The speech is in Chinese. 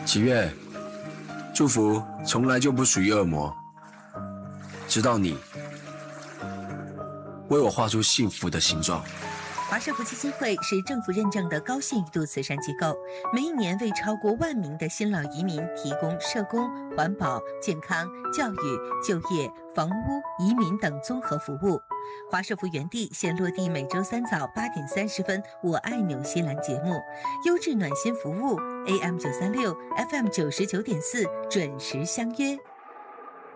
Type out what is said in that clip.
启月，祝福从来就不属于恶魔，直到你为我画出幸福的形状。 华社福基金会是政府认证的高信誉度慈善机构，每一年为超过1万名的新老移民提供社工、环保、健康、教育、就业、房屋、移民等综合服务。华社福园地现落地每周3早8点30分《我爱纽西兰》节目，优质暖心服务 AM936 FM99.4准时相约。